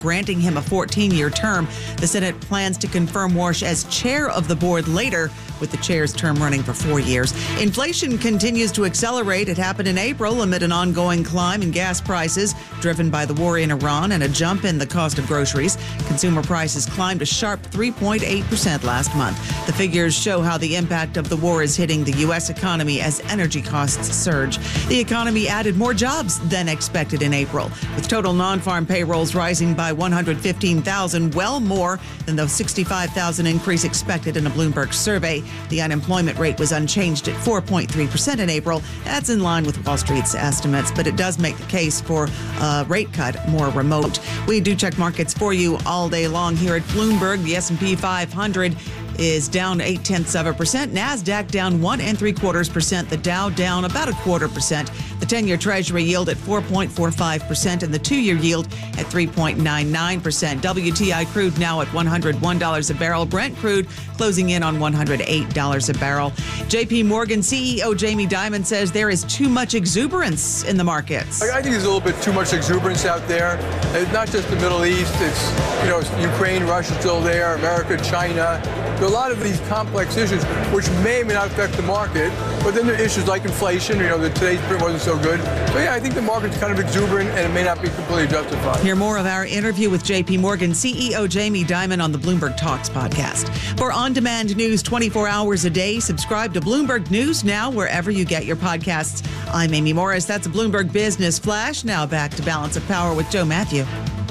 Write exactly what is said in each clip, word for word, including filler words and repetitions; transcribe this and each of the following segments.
granting him a fourteen-year term. The Senate plans to confirm Warsh as chair of the board later, with the chair's term running for four years. Inflation continues to accelerate. It happened in April amid an ongoing climb in gas prices, driven by the war in Iran and a jump in the cost of groceries. Consumer prices climbed a sharp three point eight percent last month. The figures show how the impact of the war is hitting the U S economy as energy costs surge. The economy added more jobs than expected in April, with total non-farm payrolls rising by one hundred fifteen thousand, well more than the sixty-five thousand increase expected in a Bloomberg survey. The unemployment rate was unchanged at four point three percent in April. That's in line with Wall Street's estimates, but it does make the case for a rate cut more remote. We do check markets for you all day long here at Bloomberg. The S and P five hundred is down eight tenths of a percent. NASDAQ down one and three quarters percent. The Dow down about a quarter percent. The ten-year Treasury yield at four point four five percent and the two-year yield at three point nine nine percent. W T I crude now at one hundred one dollars a barrel. Brent crude closing in on one hundred eight dollars a barrel. J P Morgan C E O Jamie Dimon says there is too much exuberance in the markets. I think there's a little bit too much exuberance out there. It's not just the Middle East. It's, you know, Ukraine, Russia still there, America, China. There are a lot of these complex issues which may or may not affect the market, but then there are issues like inflation. You know, that today's print wasn't so good. So yeah, I think the market's kind of exuberant and it may not be completely justified. Hear more of our interview with J P Morgan C E O Jamie Dimon on the Bloomberg Talks podcast. For on-demand news twenty-four hours a day, subscribe to Bloomberg News now wherever you get your podcasts. I'm Amy Morris. That's a Bloomberg Business Flash. Now back to Balance of Power with Joe Matthew.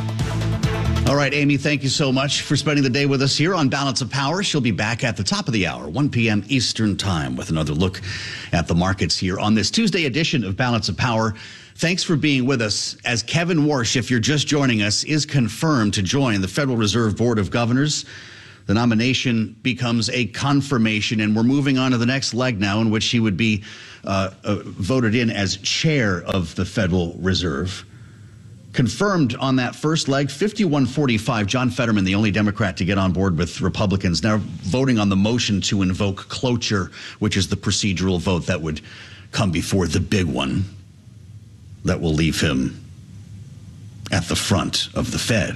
All right, Amy, thank you so much for spending the day with us here on Balance of Power. She'll be back at the top of the hour, one p.m. Eastern Time, with another look at the markets here on this Tuesday edition of Balance of Power. Thanks for being with us as Kevin Warsh, if you're just joining us, is confirmed to join the Federal Reserve Board of Governors. The nomination becomes a confirmation, and we're moving on to the next leg now in which he would be uh, uh, voted in as chair of the Federal Reserve. Confirmed on that first leg, fifty-one forty-five. John Fetterman, the only Democrat to get on board with Republicans, now voting on the motion to invoke cloture, which is the procedural vote that would come before the big one that will leave him at the front of the Fed.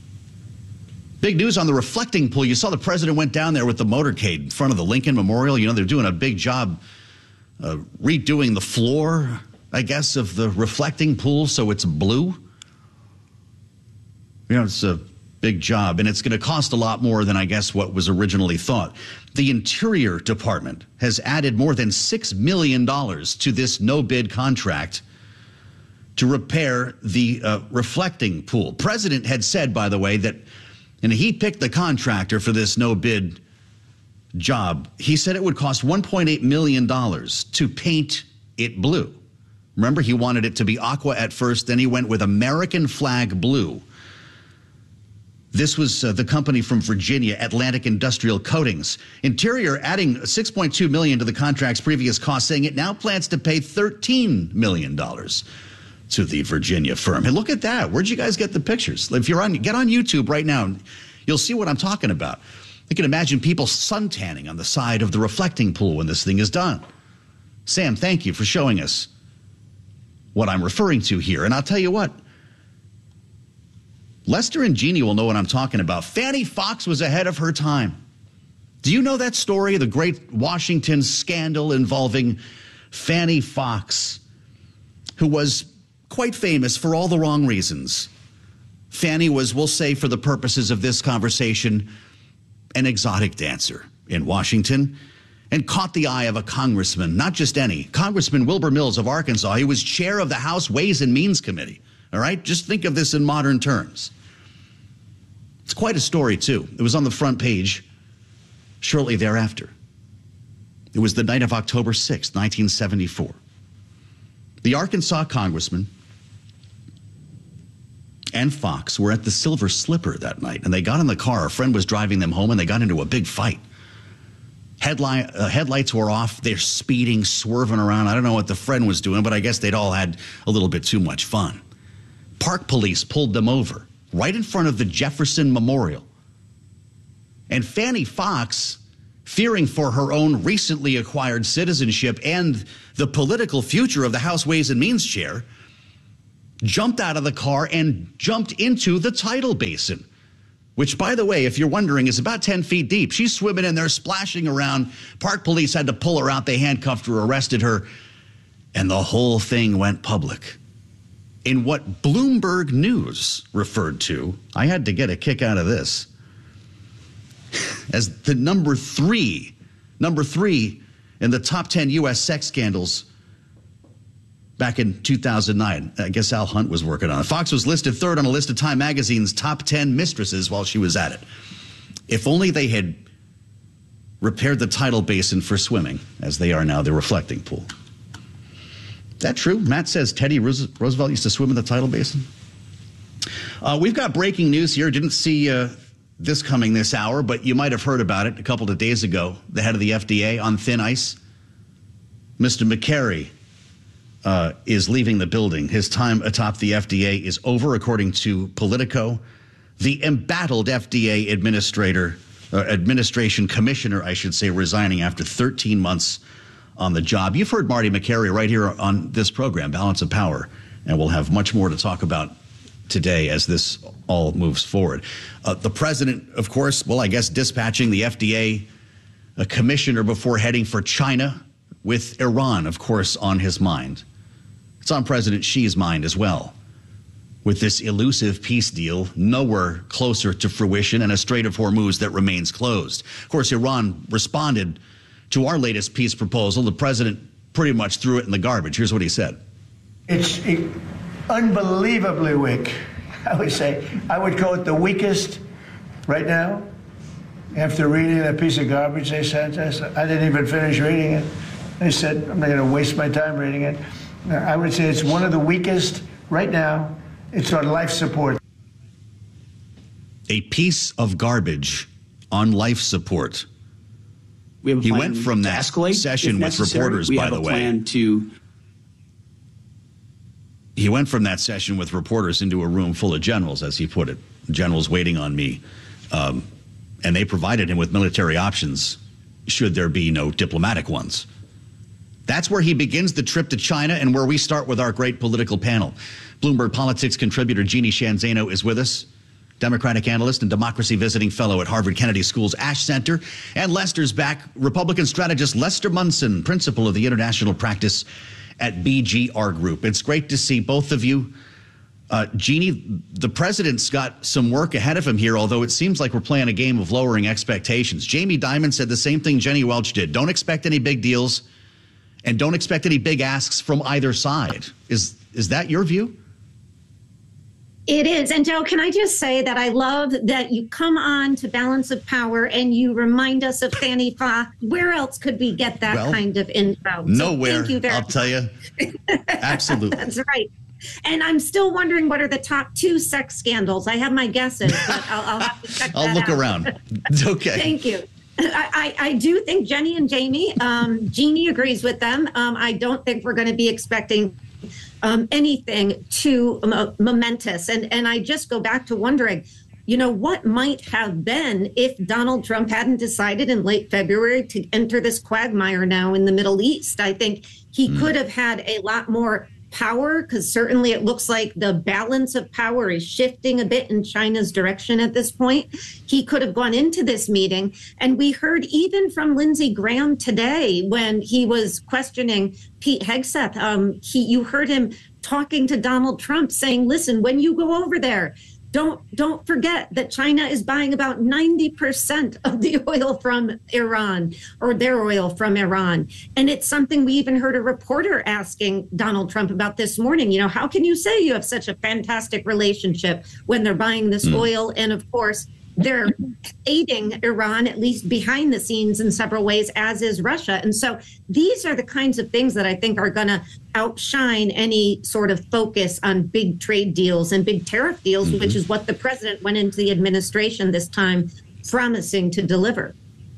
Big news on the reflecting pool. You saw the president went down there with the motorcade in front of the Lincoln Memorial. You know, they're doing a big job uh, redoing the floor, I guess, of the reflecting pool so it's blue. You know, it's a big job, and it's going to cost a lot more than, I guess, what was originally thought. The Interior Department has added more than six million dollars to this no-bid contract to repair the uh, reflecting pool. President had said, by the way, that, and he picked the contractor for this no-bid job. He said it would cost one point eight million dollars to paint it blue. Remember, he wanted it to be aqua at first, then he went with American flag blue. This was uh, the company from Virginia, Atlantic Industrial Coatings. Interior adding six point two million dollars to the contract's previous cost, saying it now plans to pay thirteen million dollars to the Virginia firm. Hey, look at that. Where'd you guys get the pictures? If you're on, get on YouTube right now. You'll see what I'm talking about. You can imagine people suntanning on the side of the reflecting pool when this thing is done. Sam, thank you for showing us what I'm referring to here. And I'll tell you what, Lester and Jeannie will know what I'm talking about. Fannie Fox was ahead of her time. Do you know that story, the great Washington scandal involving Fannie Fox, who was quite famous for all the wrong reasons? Fannie was, we'll say for the purposes of this conversation, an exotic dancer in Washington, and caught the eye of a congressman, not just any, Congressman Wilbur Mills of Arkansas. He was chair of the House Ways and Means Committee. All right, just think of this in modern terms. It's quite a story, too. It was on the front page shortly thereafter. It was the night of October sixth, nineteen seventy-four. The Arkansas congressman and Fox were at the Silver Slipper that night, and they got in the car. A friend was driving them home, and they got into a big fight. Headlight, uh, headlights were off. They're speeding, swerving around. I don't know what the friend was doing, but I guess they'd all had a little bit too much fun. Park police pulled them over right in front of the Jefferson Memorial. And Fannie Fox, fearing for her own recently acquired citizenship and the political future of the House Ways and Means chair, jumped out of the car and jumped into the tidal basin, which, by the way, if you're wondering, is about ten feet deep. She's swimming in there, splashing around. Park police had to pull her out. They handcuffed her, arrested her, and the whole thing went public. In what Bloomberg News referred to, I had to get a kick out of this, as the number three, number three in the top ten U S sex scandals back in two thousand nine. I guess Al Hunt was working on it. Fox was listed third on a list of Time Magazine's top ten mistresses while she was at it. If only they had repaired the tidal basin for swimming, as they are now the reflecting pool. Is that true? Matt says Teddy Roosevelt used to swim in the tidal basin. Uh, we've got breaking news here. Didn't see uh, this coming this hour, but you might have heard about it a couple of days ago. The head of the F D A on thin ice, Mister McCary, uh, is leaving the building. His time atop the F D A is over, according to Politico. The embattled F D A administrator, uh, administration commissioner, I should say, resigning after thirteen months on the job. You've heard Marty McCary right here on this program, Balance of Power, and we'll have much more to talk about today as this all moves forward. Uh, the president, of course, well, I guess dispatching the F D A a commissioner before heading for China, with Iran, of course, on his mind. It's on President Xi's mind as well, with this elusive peace deal nowhere closer to fruition and a Strait of Hormuz that remains closed. Of course, Iran responded to our latest peace proposal. The president pretty much threw it in the garbage. Here's what he said. It's unbelievably weak, I would say. I would call it the weakest right now. After reading that piece of garbage they sent us, I didn't even finish reading it. They said, I'm not going to waste my time reading it. I would say it's one of the weakest right now. It's on life support. A piece of garbage on life support. We have a he plan went from that escalate session with reporters, we by have the a way. Plan to He went from that session with reporters into a room full of generals, as he put it. Generals waiting on me. Um, and they provided him with military options, should there be no diplomatic ones. That's where he begins the trip to China and where we start with our great political panel. Bloomberg Politics contributor Jeannie Sheehan Zaino is with us, Democratic analyst and democracy visiting fellow at Harvard Kennedy School's Ash Center. And Lester's back, Republican strategist Lester Munson, principal of the international practice at B G R Group. It's great to see both of you. Uh, Jeannie, the president's got some work ahead of him here, although it seems like we're playing a game of lowering expectations. Jamie Dimon said the same thing Jenny Welch did. Don't expect any big deals and don't expect any big asks from either side. Is is that your view? It is. And Joe, can I just say that I love that you come on to Balance of Power and you remind us of Fannie Fox. Where else could we get that well, kind of info? Nowhere, so thank you very I'll much. tell you. Absolutely. That's right. And I'm still wondering what are the top two sex scandals. I have my guesses, but I'll, I'll have to check I'll that look out. around. Okay. Thank you. I, I, I do think Jenny and Jamie, um, Jeannie agrees with them. Um, I don't think we're going to be expecting um, anything too mo- momentous. And, and I just go back to wondering, you know, what might have been if Donald Trump hadn't decided in late February to enter this quagmire now in the Middle East. I think he mm. could have had a lot more power, because certainly it looks like the balance of power is shifting a bit in China's direction at this point. He could have gone into this meeting. And we heard even from Lindsey Graham today when he was questioning Pete Hegseth, um, he, you heard him talking to Donald Trump saying, listen, when you go over there, Don't don't forget that China is buying about ninety percent of the oil from Iran, or their oil from Iran. And it's something we even heard a reporter asking Donald Trump about this morning. You know, how can you say you have such a fantastic relationship when they're buying this mm. oil? And of course, they're aiding Iran, at least behind the scenes in several ways, as is Russia. And so these are the kinds of things that I think are going to outshine any sort of focus on big trade deals and big tariff deals, mm-hmm. which is what the president went into the administration this time promising to deliver.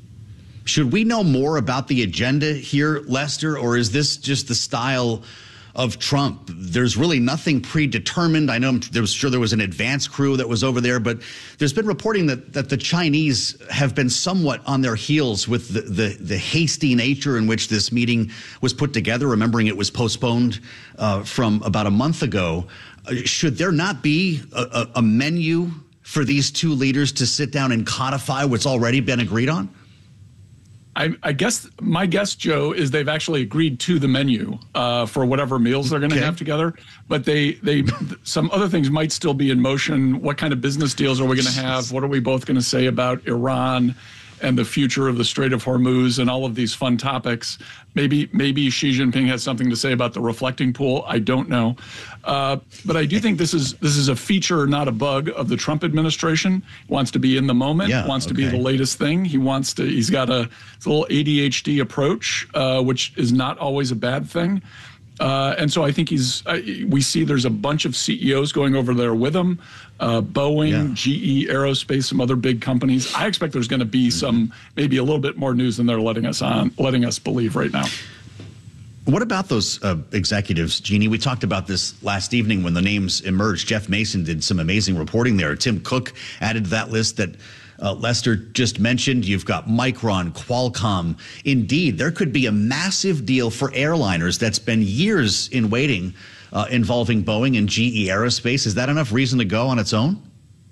Should we know more about the agenda here, Lester, or is this just the style of Trump? There's really nothing predetermined. I know there was sure there was an advance crew that was over there, but there's been reporting that, that the Chinese have been somewhat on their heels with the, the, the hasty nature in which this meeting was put together, remembering it was postponed uh, from about a month ago. Uh, should there not be a, a, a menu for these two leaders to sit down and codify what's already been agreed on? I, I guess my guess, Joe, is they've actually agreed to the menu uh, for whatever meals they're going to okay. have together. But they, they, some other things might still be in motion. What kind of business deals are we going to have? What are we both going to say about Iran and the future of the Strait of Hormuz and all of these fun topics? Maybe, maybe Xi Jinping has something to say about the reflecting pool. I don't know. Uh, but I do think this is this is a feature, not a bug, of the Trump administration. He wants to be in the moment, yeah, wants okay. to be the latest thing. He wants to, he's got a, a little A D H D approach, uh, which is not always a bad thing. Uh, and so I think he's, uh, we see there's a bunch of C E Os going over there with him, uh, Boeing, yeah. G E Aerospace, some other big companies. I expect there's going to be some, maybe a little bit more news than they're letting us on, letting us believe right now. What about those uh, executives, Jeannie? We talked about this last evening when the names emerged. Jeff Mason did some amazing reporting there. Tim Cook added to that list that Uh, Lester just mentioned. You've got Micron, Qualcomm. Indeed, there could be a massive deal for airliners that's been years in waiting uh, involving Boeing and G E Aerospace. Is that enough reason to go on its own?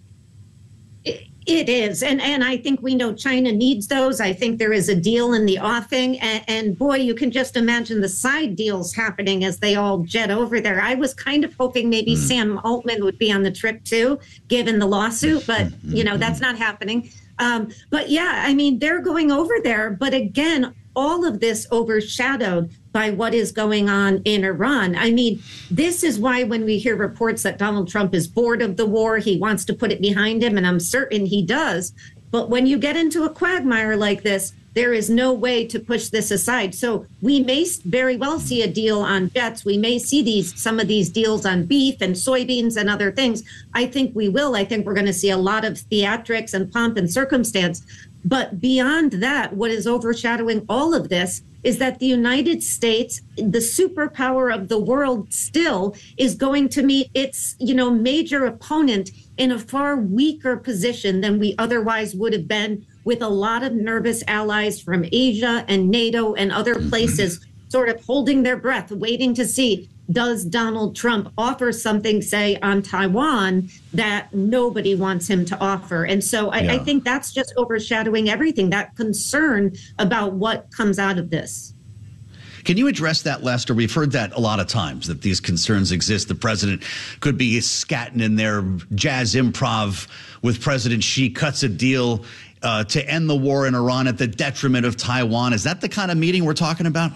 It is. And and I think we know China needs those. I think there is a deal in the offing. And, and boy, you can just imagine the side deals happening as they all jet over there. I was kind of hoping maybe mm. Sam Altman would be on the trip too, given the lawsuit. But, you know, that's not happening. Um, but yeah, I mean, they're going over there. But again, all of this overshadowed by what is going on in Iran. I mean, this is why when we hear reports that Donald Trump is bored of the war, he wants to put it behind him, and I'm certain he does. But when you get into a quagmire like this, there is no way to push this aside. So we may very well see a deal on jets. We may see these some of these deals on beef and soybeans and other things. I think we will. I think we're going to see a lot of theatrics and pomp and circumstance. But beyond that, what is overshadowing all of this is that the United States, the superpower of the world, still is going to meet its, you know, major opponent in a far weaker position than we otherwise would have been, with a lot of nervous allies from Asia and NATO and other places sort of holding their breath, waiting to see, does Donald Trump offer something, say, on Taiwan that nobody wants him to offer? And so I, yeah. I think that's just overshadowing everything, that concern about what comes out of this. Can you address that, Lester? We've heard that a lot of times, that these concerns exist. The president could be scatting in their jazz improv with President Xi, cuts a deal uh, to end the war in Iran at the detriment of Taiwan. Is that the kind of meeting we're talking about?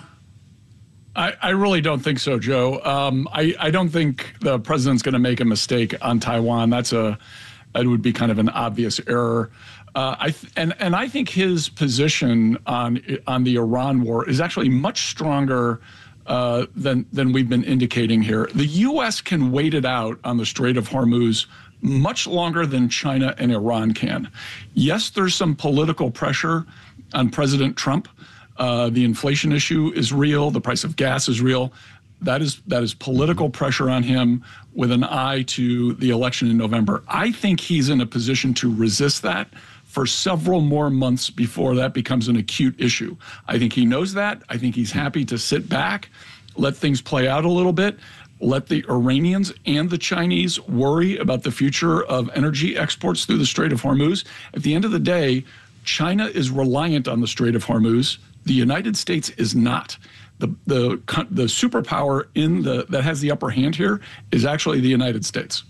I, I really don't think so, Joe. Um, I, I don't think the president's going to make a mistake on Taiwan. That's a, it would be kind of an obvious error. Uh, I th- and and I think his position on on the Iran war is actually much stronger uh, than than we've been indicating here. The U S can wait it out on the Strait of Hormuz much longer than China and Iran can. Yes, there's some political pressure on President Trump. Uh, the inflation issue is real. The price of gas is real. That is that is political pressure on him with an eye to the election in November. I think he's in a position to resist that for several more months before that becomes an acute issue. I think he knows that. I think he's happy to sit back, let things play out a little bit, let the Iranians and the Chinese worry about the future of energy exports through the Strait of Hormuz. At the end of the day, China is reliant on the Strait of Hormuz. The United States is not. The the the superpower in the that has the upper hand here is actually the United States.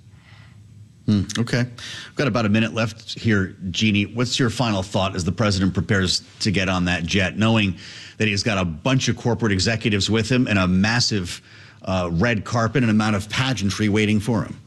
Hmm, okay. We've got about a minute left here, Jeannie. What's your final thought as the president prepares to get on that jet, knowing that he's got a bunch of corporate executives with him and a massive uh, red carpet and amount of pageantry waiting for him?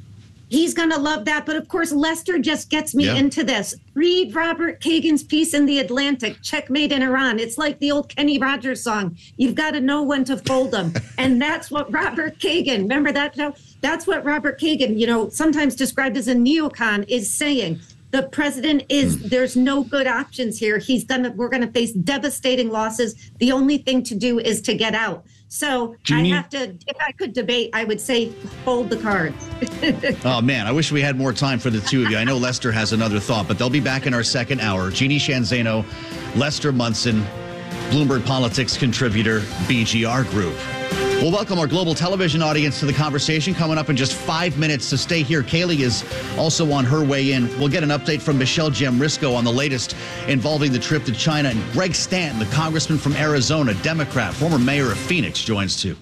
He's going to love that. But of course, Lester just gets me yeah. into this. Read Robert Kagan's piece in The Atlantic, Checkmate in Iran. It's like the old Kenny Rogers song. You've got to know when to fold them. And that's what Robert Kagan, remember that show? That's what Robert Kagan, you know, sometimes described as a neocon, is saying. The president is, mm. there's no good options here. He's gonna, we're going to face devastating losses. The only thing to do is to get out. So Jeannie? I have to, if I could debate, I would say hold the cards. Oh, man, I wish we had more time for the two of you. I know Lester has another thought, but they'll be back in our second hour. Jeannie Sheehan Zaino, Lester Munson, Bloomberg Politics contributor, B G R Group. We'll welcome our global television audience to the conversation coming up in just five minutes. So stay here. Kaylee is also on her way in. We'll get an update from Michelle Jamrisco on the latest involving the trip to China. And Greg Stanton, the congressman from Arizona, Democrat, former mayor of Phoenix, joins too.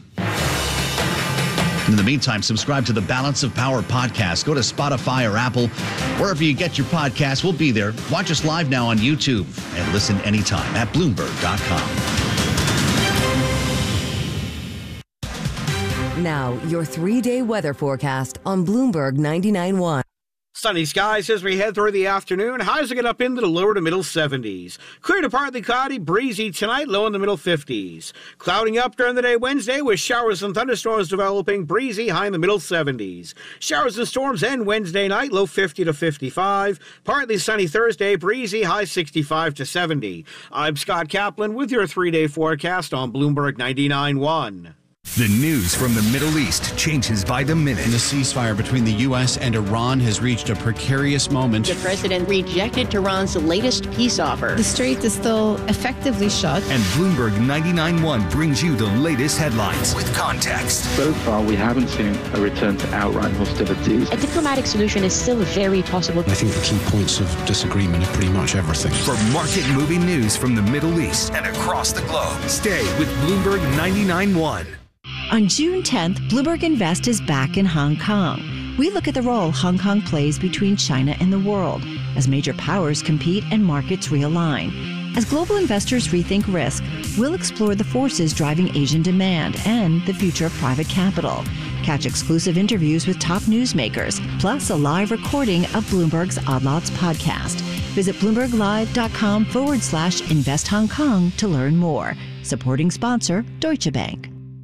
In the meantime, subscribe to the Balance of Power podcast. Go to Spotify or Apple, wherever you get your podcasts. We'll be there. Watch us live now on YouTube and listen anytime at Bloomberg dot com. Now, your three-day weather forecast on Bloomberg ninety-nine point one. Sunny skies as we head through the afternoon. Highs will get up into the lower to middle seventies. Clear to partly cloudy, breezy tonight, low in the middle fifties. Clouding up during the day Wednesday with showers and thunderstorms developing, breezy, high in the middle seventies. Showers and storms end Wednesday night, low fifty to fifty-five. Partly sunny Thursday, breezy, high sixty-five to seventy. I'm Scott Kaplan with your three-day forecast on Bloomberg ninety-nine point one. The news from the Middle East changes by the minute. The ceasefire between the U S and Iran has reached a precarious moment. The president rejected Tehran's latest peace offer. The strait is still effectively shut. And Bloomberg ninety-nine point one brings you the latest headlines with context. So far, we haven't seen a return to outright hostilities. A diplomatic solution is still very possible. I think the key points of disagreement are pretty much everything. For market-moving news from the Middle East and across the globe, stay with Bloomberg ninety-nine point one. On June tenth, Bloomberg Invest is back in Hong Kong. We look at the role Hong Kong plays between China and the world as major powers compete and markets realign. As global investors rethink risk, we'll explore the forces driving Asian demand and the future of private capital. Catch exclusive interviews with top newsmakers, plus a live recording of Bloomberg's Odd Lots podcast. Visit bloomberglive.com forward slash invest Hong Kong to learn more. Supporting sponsor, Deutsche Bank.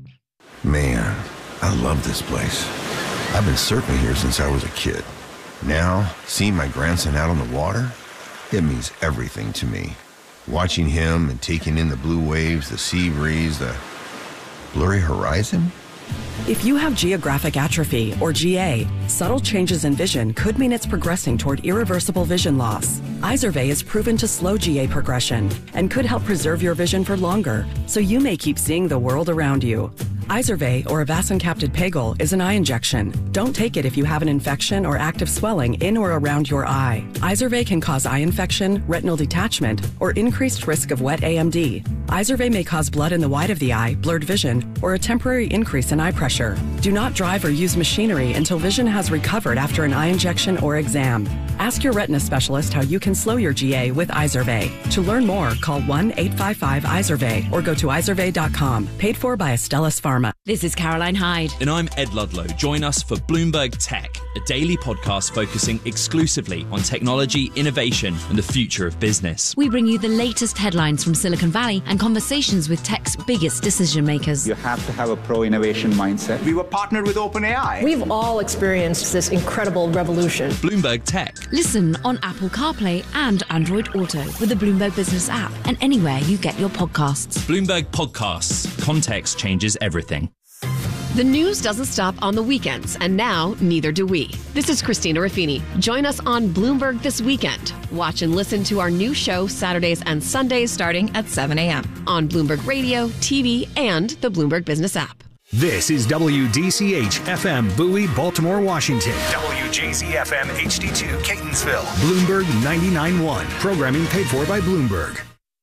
Man, I love this place. I've been surfing here since I was a kid. Now, seeing my grandson out on the water, it means everything to me. Watching him and taking in the blue waves, the sea breeze, the blurry horizon. If you have geographic atrophy, or G A, subtle changes in vision could mean it's progressing toward irreversible vision loss. Izervay is proven to slow G A progression and could help preserve your vision for longer, so you may keep seeing the world around you. Izervay, or avacincaptad pegol, is an eye injection. Don't take it if you have an infection or active swelling in or around your eye. Izervay can cause eye infection, retinal detachment, or increased risk of wet A M D. Izervay may cause blood in the white of the eye, blurred vision, or a temporary increase in eye pressure. Do not drive or use machinery until vision has recovered after an eye injection or exam. Ask your retina specialist how you can slow your G A with Izervay. To learn more, call one eight five five Izervay or go to izervay dot com. Paid for by Astellas Pharma. This is Caroline Hyde. And I'm Ed Ludlow. Join us for Bloomberg Tech, a daily podcast focusing exclusively on technology, innovation, and the future of business. We bring you the latest headlines from Silicon Valley and conversations with tech's biggest decision makers. You have to have a pro-innovation mindset. We were partnered with OpenAI. We've all experienced this incredible revolution. Bloomberg Tech. Listen on Apple CarPlay and Android Auto with the Bloomberg Business app and anywhere you get your podcasts. Bloomberg Podcasts. Context changes everything. The news doesn't stop on the weekends, and now neither do we. This is Christina Raffini. Join us on Bloomberg This Weekend. Watch and listen to our new show Saturdays and Sundays starting at seven a.m. on Bloomberg Radio, T V, and the Bloomberg Business app. This is W D C H F M Bowie, Baltimore, Washington. W J Z F M H D two, Catonsville. Bloomberg ninety-nine point one. Programming paid for by Bloomberg.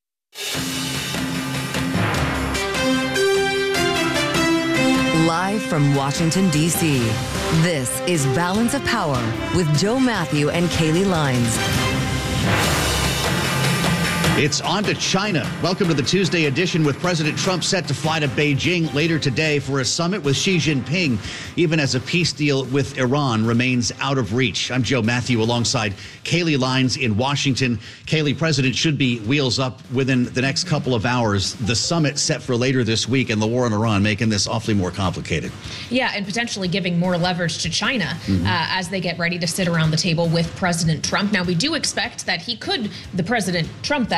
Live from Washington, D C, this is Balance of Power with Joe Matthew and Kaylee Lines. It's on to China. Welcome to the Tuesday edition with President Trump set to fly to Beijing later today for a summit with Xi Jinping, even as a peace deal with Iran remains out of reach. I'm Joe Matthew alongside Kaylee Lines in Washington. Kaylee, President should be wheels up within the next couple of hours. The summit set for later this week and the war in Iran making this awfully more complicated. Yeah, and potentially giving more leverage to China mm-hmm. uh, as they get ready to sit around the table with President Trump. Now, we do expect that he could, the President Trump, that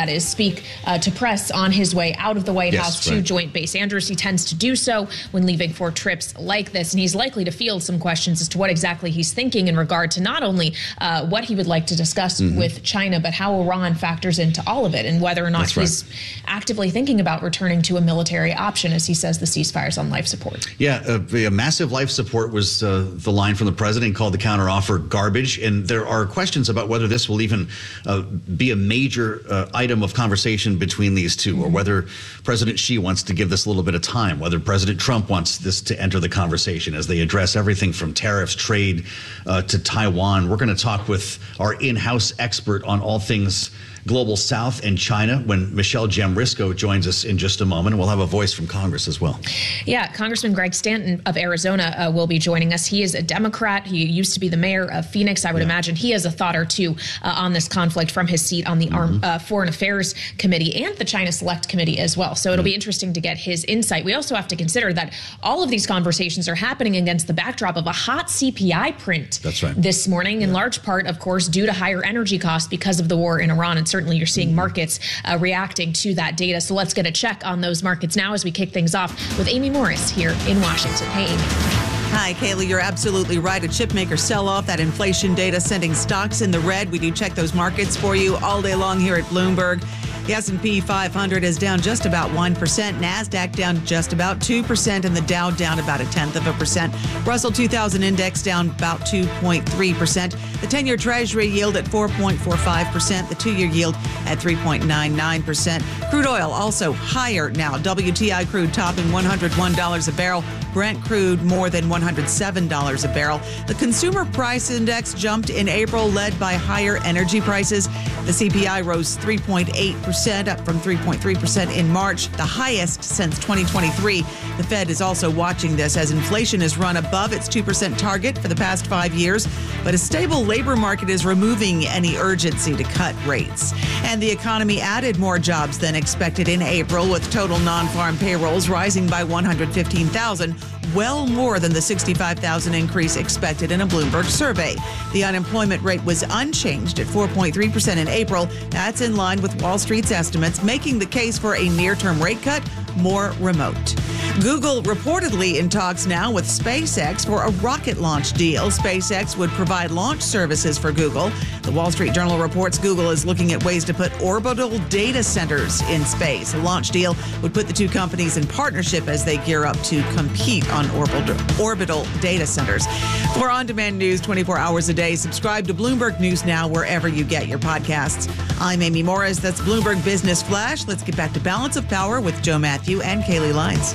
that is, speak uh, to press on his way out of the White yes, House right. to Joint Base Andrews. He tends to do so when leaving for trips like this, and he's likely to field some questions as to what exactly he's thinking in regard to not only uh, what he would like to discuss mm-hmm. with China, but how Iran factors into all of it, and whether or not That's he's right. actively thinking about returning to a military option, as he says the ceasefire's on life support. Yeah, uh, a massive life support was uh, the line from the president, called the counteroffer garbage, and there are questions about whether this will even uh, be a major uh, item of conversation between these two, or whether President Xi wants to give this a little bit of time, whether President Trump wants this to enter the conversation as they address everything from tariffs, trade, uh, to Taiwan. We're going to talk with our in-house expert on all things Global South and China when Michelle Jamrisco joins us in just a moment, and we'll have a voice from Congress as well. Yeah, Congressman Greg Stanton of Arizona uh, will be joining us. He is a Democrat. He used to be the mayor of Phoenix. I would yeah. imagine he has a thought or two uh, on this conflict from his seat on the mm-hmm. Arm, uh, Foreign Affairs Committee and the China Select Committee as well. So it'll mm-hmm. be interesting to get his insight. We also have to consider that all of these conversations are happening against the backdrop of a hot C P I print That's right. this morning, in yeah. large part, of course, due to higher energy costs because of the war in Iran. And certainly you're seeing markets uh, reacting to that data. So let's get a check on those markets now as we kick things off with Amy Morris here in Washington. Hey, Amy. Hi, Kaylee. You're absolutely right. A chipmaker sell-off, that inflation data sending stocks in the red. We do check those markets for you all day long here at Bloomberg. The S and P five hundred is down just about one percent. NASDAQ down just about two percent, and the Dow down about a tenth of a percent. Russell two thousand index down about two point three percent. The ten-year Treasury yield at four point four five percent. The two-year yield at three point nine nine percent. Crude oil also higher now. W T I crude topping one hundred one dollars a barrel. Brent crude more than one hundred seven dollars a barrel. The Consumer Price Index jumped in April, led by higher energy prices. The C P I rose three point eight percent, up from three point three percent in March, the highest since twenty twenty-three. The Fed is also watching this as inflation has run above its two percent target for the past five years, but a stable labor market is removing any urgency to cut rates. And the economy added more jobs than expected in April, with total non-farm payrolls rising by one hundred fifteen thousand, well more than the sixty-five thousand increase expected in a Bloomberg survey. The unemployment rate was unchanged at four point three percent in April. That's in line with Wall Street's estimates, making the case for a near-term rate cut more remote. Google reportedly in talks now with SpaceX for a rocket launch deal. SpaceX would provide launch services for Google. The Wall Street Journal reports Google is looking at ways to put orbital data centers in space. A launch deal would put the two companies in partnership as they gear up to compete on orbital, orbital data centers. For on-demand news twenty-four hours a day, subscribe to Bloomberg News Now wherever you get your podcasts. I'm Amy Morris. That's Bloomberg Business Flash. Let's get back to Balance of Power with Joe Matthew and Kaylee Lines.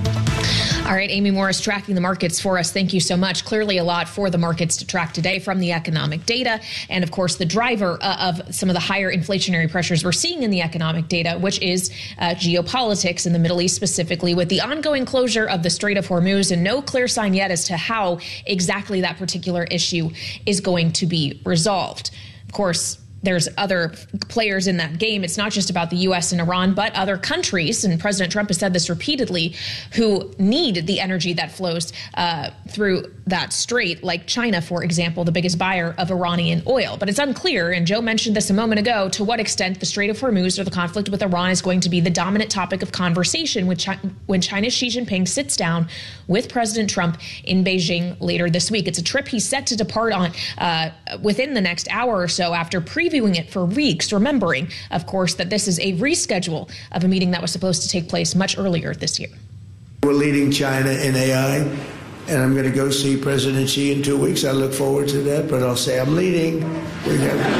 All right, Amy Morris tracking the markets for us. Thank you so much. Clearly a lot for the markets to track today from the economic data. And of course, the driver uh, of some of the higher inflationary pressures we're seeing in the economic data, which is uh, geopolitics in the Middle East, specifically with the ongoing closure of the Strait of Hormuz and no clear sign yet as to how exactly that particular issue is going to be resolved. Of course, there's other players in that game. It's not just about the U S and Iran, but other countries, and President Trump has said this repeatedly, who need the energy that flows uh, through that strait, like China, for example, the biggest buyer of Iranian oil. But it's unclear, and Joe mentioned this a moment ago, to what extent the Strait of Hormuz or the conflict with Iran is going to be the dominant topic of conversation when, Chi- when China's Xi Jinping sits down with President Trump in Beijing later this week. It's a trip he's set to depart on uh, within the next hour or so after previewing it for weeks, remembering, of course, that this is a reschedule of a meeting that was supposed to take place much earlier this year. We're leading China in A I, and I'm going to go see President Xi in two weeks. I look forward to that, but I'll say I'm leading. We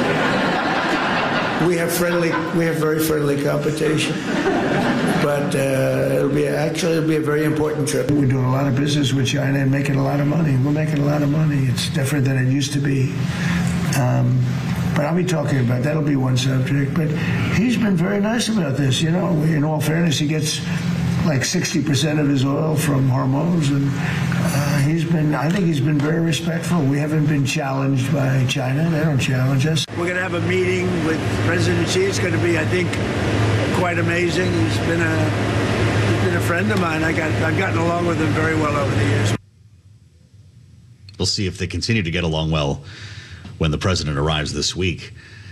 have, we have friendly, we have very friendly competition, but uh, it'll be actually it'll be a very important trip. We're doing a lot of business with China and making a lot of money. We're making a lot of money. It's different than it used to be. Um, But I'll be talking about that'll be one subject. But he's been very nice about this. You know, in all fairness, he gets like sixty percent of his oil from Hormuz, and uh, he's been. I think he's been very respectful. We haven't been challenged by China. They don't challenge us. We're going to have a meeting with President Xi. It's going to be, I think, quite amazing. He's been a he's been a friend of mine. I got I've gotten along with him very well over the years. We'll see if they continue to get along well when the president arrives this week.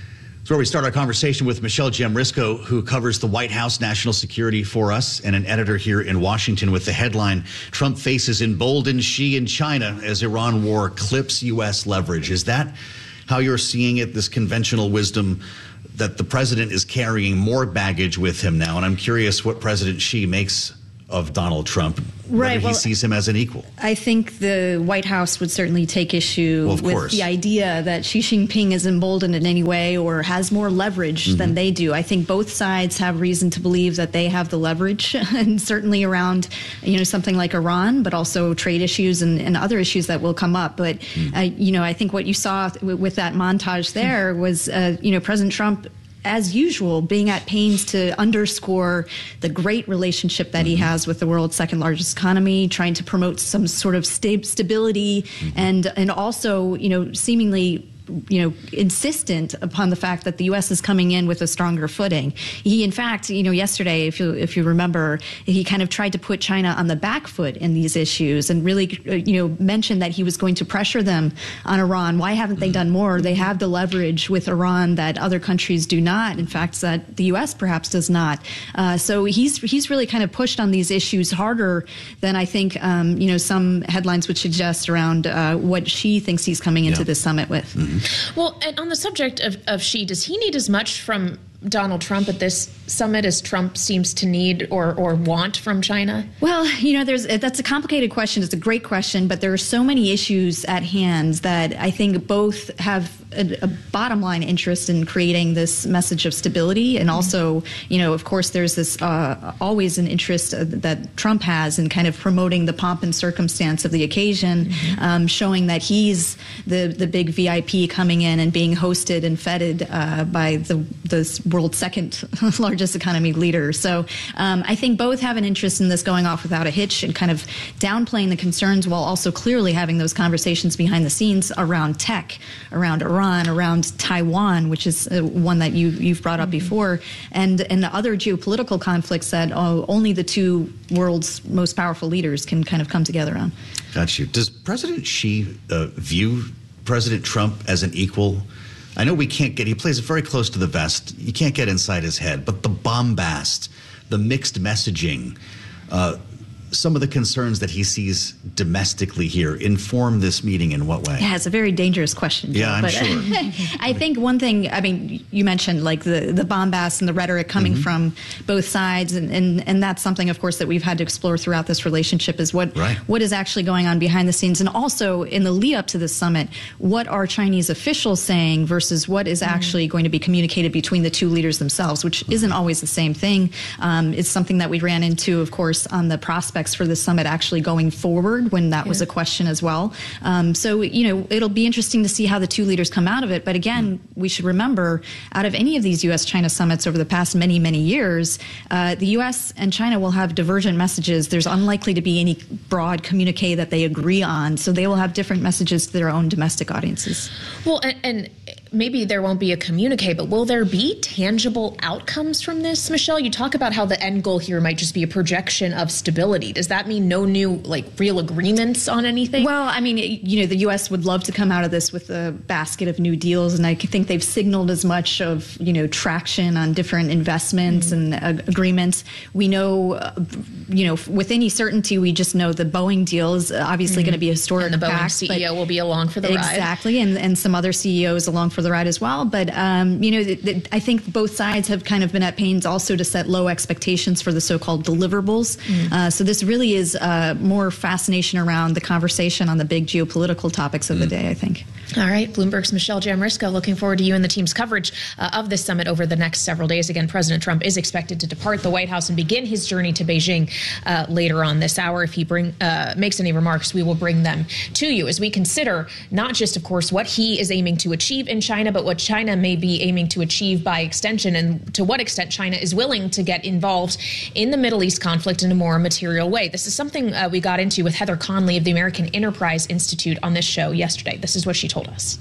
It's where we start our conversation with Michelle Jamrisko, who covers the White House national security for us, and an editor here in Washington, with the headline, Trump faces emboldened Xi in China as Iran war clips U S leverage. Is that how you're seeing it, this conventional wisdom that the president is carrying more baggage with him now? And I'm curious what President Xi makes of Donald Trump, whether right, well, he sees him as an equal. I think the White House would certainly take issue well, with course. the idea that Xi Jinping is emboldened in any way or has more leverage mm-hmm. than they do. I think both sides have reason to believe that they have the leverage, and certainly around, you know, something like Iran, but also trade issues and, and other issues that will come up. But, mm. uh, you know, I think what you saw with that montage there was, uh, you know, President Trump, as usual, being at pains to underscore the great relationship that mm-hmm. he has with the world's second largest economy, trying to promote some sort of sta- stability mm-hmm. and and also, you know, seemingly, you know, insistent upon the fact that the U S is coming in with a stronger footing. He, in fact, you know, yesterday, if you if you remember, he kind of tried to put China on the back foot in these issues and really, you know, mentioned that he was going to pressure them on Iran. Why haven't they done more? They have the leverage with Iran that other countries do not. In fact, that the U S perhaps does not. Uh, so he's he's really kind of pushed on these issues harder than I think, um, you know, some headlines would suggest around uh, what Xi thinks he's coming into yeah. this summit with. Mm-hmm. Well, and on the subject of, of Xi, does he need as much from Donald Trump at this summit as Trump seems to need or, or want from China? Well, you know, there's that's a complicated question. It's a great question, but there are so many issues at hand that I think both have a, a bottom line interest in creating this message of stability. And also, you know, of course, there's this uh, always an interest uh, that Trump has in kind of promoting the pomp and circumstance of the occasion, mm-hmm. um, showing that he's the, the big V I P coming in and being hosted and feted uh, by the the world's second largest economy leader. So um, I think both have an interest in this going off without a hitch and kind of downplaying the concerns while also clearly having those conversations behind the scenes around tech, around Iran, around Taiwan, which is uh, one that you, you've brought up before, and, and the other geopolitical conflicts that uh, only the two world's most powerful leaders can kind of come together on. Got you. Does President Xi uh, view President Trump as an equal? I know we can't get, he plays it very close to the vest. You can't get inside his head, but the bombast, the mixed messaging, uh, some of the concerns that he sees domestically here inform this meeting in what way? Yeah, it's a very dangerous question. Yeah, I'm but sure. I think one thing, I mean, you mentioned like the, the bombast and the rhetoric coming mm-hmm. from both sides. And, and, and that's something, of course, that we've had to explore throughout this relationship is what, right. what is actually going on behind the scenes. And also in the lead up to this summit, what are Chinese officials saying versus what is mm-hmm. actually going to be communicated between the two leaders themselves, which mm-hmm. isn't always the same thing. Um, it's something that we ran into, of course, on the prospect for the summit actually going forward when that yeah. was a question as well. Um, so, you know, it'll be interesting to see how the two leaders come out of it. But again, we should remember out of any of these U S China summits over the past many, many years, uh, the U S and China will have divergent messages. There's unlikely to be any broad communique that they agree on. So they will have different messages to their own domestic audiences. Well, and, and maybe there won't be a communique, but will there be tangible outcomes from this, Michelle? You talk about how the end goal here might just be a projection of stability. Does that mean no new, like, real agreements on anything? Well, I mean, you know, the U S would love to come out of this with a basket of new deals, and I think they've signaled as much of, you know, traction on different investments mm-hmm. and uh, agreements. We know, uh, you know, with any certainty, we just know the Boeing deal is obviously mm-hmm. going to be a historic. And the Boeing pact, C E O will be along for the exactly, ride. Exactly, and, and some other C E Os along for the ride as well. But, um, you know, th- th- I think both sides have kind of been at pains also to set low expectations for the so-called deliverables. Mm-hmm. Uh, so this really is uh, more fascination around the conversation on the big geopolitical topics of mm-hmm. the day, I think. All right. Bloomberg's Michelle Jamrisko, looking forward to you and the team's coverage uh, of this summit over the next several days. Again, President Trump is expected to depart the White House and begin his journey to Beijing uh, later on this hour. If he bring uh, makes any remarks, we will bring them to you as we consider not just, of course, what he is aiming to achieve in China, but what China may be aiming to achieve by extension, and to what extent China is willing to get involved in the Middle East conflict in a more material way. This is something uh, we got into with Heather Conley of the American Enterprise Institute on this show yesterday. This is what she told us.